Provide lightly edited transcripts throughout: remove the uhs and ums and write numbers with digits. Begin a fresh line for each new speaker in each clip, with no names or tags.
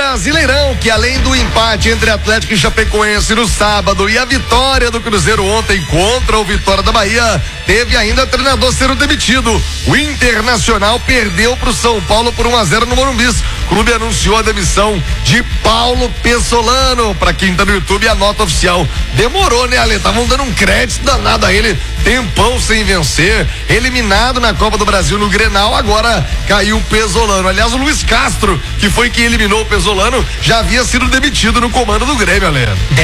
Brasileirão, que além do empate entre Atlético e Chapecoense no sábado e a vitória do Cruzeiro ontem contra o Vitória da Bahia, teve ainda treinador sendo demitido. O Internacional perdeu para o São Paulo por 1-0 no Morumbi. O clube anunciou a demissão de Paulo Pessolano. Para quem tá no YouTube, a nota oficial demorou, né, Ale? Estavam dando um crédito danado a ele, tempão sem vencer, eliminado na Copa do Brasil no Grenal, agora caiu o Pessolano. Aliás, o Luiz Castro, que foi quem eliminou o Pessolano, já havia sido demitido no comando do Grêmio, Ale.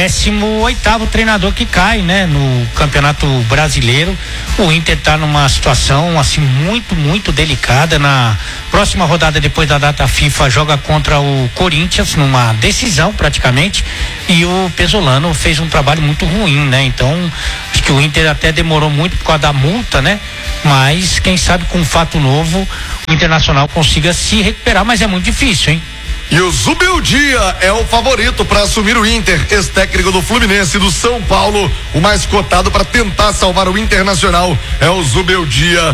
18º treinador que cai, né, no Campeonato Brasileiro. O Inter tá numa situação assim muito delicada. Na próxima rodada, depois da data FIFA, joga contra o Corinthians numa decisão praticamente, e o Pessolano fez um trabalho muito ruim, né? Então acho que o Inter até demorou muito por causa da multa, né? Mas quem sabe com um fato novo o Internacional consiga se recuperar, mas é muito difícil, hein?
E o Zubeldia é o favorito para assumir o Inter, ex-técnico do Fluminense, do São Paulo, o mais cotado para tentar salvar o Internacional é o Zubeldia.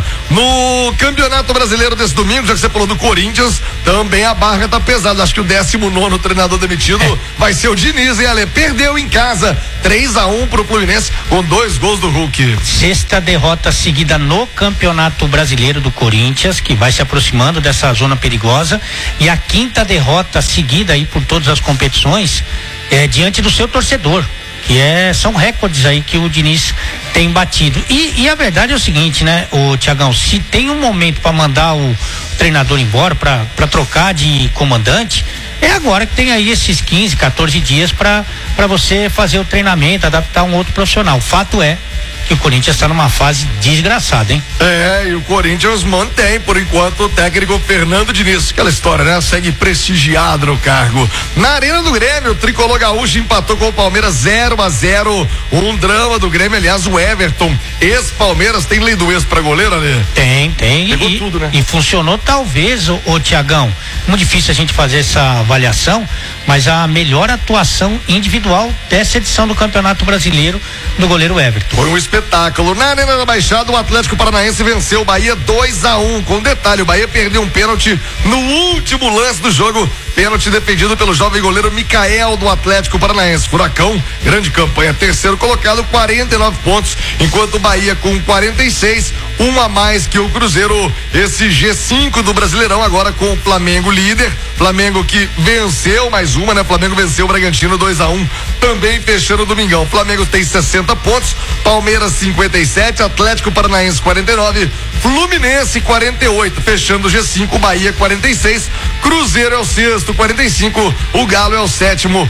No Campeonato Brasileiro desse domingo, já que você falou do Corinthians, também a barra tá pesada. Acho que o 19º treinador demitido vai ser o Diniz, hein, Ale? Perdeu em casa 3-1 pro Fluminense com 2 gols do Hulk.
6ª derrota seguida no Campeonato Brasileiro do Corinthians, que vai se aproximando dessa zona perigosa, e a 5ª derrota seguida aí por todas as competições diante do seu torcedor, que são recordes aí que o Diniz tem batido. E a verdade é o seguinte, né, o Thiagão, se tem um momento para mandar o treinador embora, para trocar de comandante, é agora que tem aí esses 15, 14 dias para você fazer o treinamento, adaptar um outro profissional. O fato é que o Corinthians está numa fase desgraçada, hein?
E o Corinthians mantém, por enquanto, o técnico Fernando Diniz. Aquela história, né? Segue prestigiado no cargo. Na Arena do Grêmio, o tricolor gaúcho empatou com o Palmeiras 0-0. Um drama do Grêmio, aliás, o Everton, ex-Palmeiras, tem lei do ex pra goleiro, né?
Tem.
Pegou tudo, né?
E funcionou talvez, o Thiagão. Muito difícil a gente fazer essa avaliação, mas a melhor atuação individual dessa edição do Campeonato Brasileiro do goleiro Everton.
Foi um espetáculo. Na Arena da Baixada, o Atlético Paranaense venceu o Bahia 2-1. Com detalhe, o Bahia perdeu um pênalti no último lance do jogo. Pênalti defendido pelo jovem goleiro Micael do Atlético Paranaense. Furacão, grande campanha, 3º colocado, 49 pontos, enquanto o Bahia com 46, um a mais que o Cruzeiro. Esse G5 do Brasileirão agora com o Flamengo líder. Flamengo que venceu mais uma, né? Flamengo venceu o Bragantino 2-1, também fechando o domingão. Flamengo tem 60 pontos, Palmeiras 57, Atlético Paranaense 49, Fluminense 48, fechando o G5, Bahia 46, Cruzeiro é o 6º, 45, o Galo é o 7º,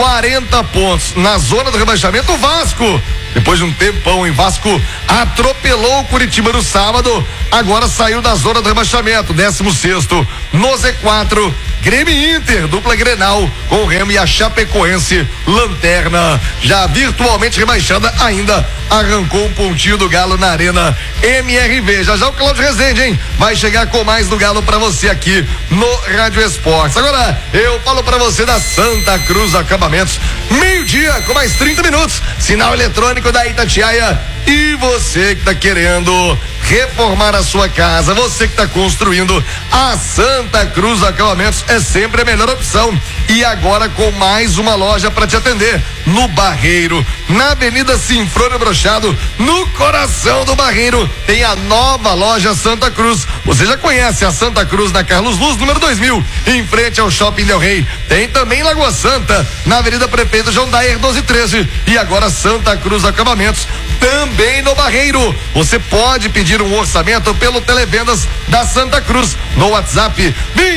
40 pontos. Na zona do rebaixamento, o Vasco, depois de um tempão em Vasco, atropelou o Curitiba no sábado, agora saiu da zona do rebaixamento, 16º no Z4. Grêmio e Inter, dupla Grenal, com o Remo e a Chapecoense, lanterna, já virtualmente rebaixada, ainda arrancou um pontinho do Galo na Arena MRV. Já o Cláudio Rezende, hein? Vai chegar com mais do Galo pra você aqui no Rádio Esportes. Agora, eu falo pra você da Santa Cruz Acabamentos, 12:00 com mais 30 minutos, sinal eletrônico da Itatiaia. E você que está querendo reformar a sua casa, você que está construindo, a Santa Cruz Acabamentos é sempre a melhor opção. E agora com mais uma loja para te atender no Barreiro, na Avenida Sinfrônio Brochado, no coração do Barreiro, tem a nova loja Santa Cruz. Você já conhece a Santa Cruz na Carlos Luz, número 2000, em frente ao Shopping Del Rey. Tem também Lagoa Santa, na Avenida Prefeito João Daer 1213. E agora Santa Cruz Acabamentos também no Barreiro. Você pode pedir um orçamento pelo Televendas da Santa Cruz no WhatsApp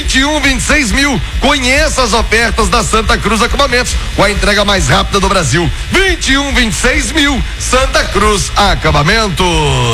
2126.000. Conheça as ofertas da Santa Cruz Acabamentos com a entrega mais rápida do Brasil. 2126.000 Santa Cruz Acabamentos.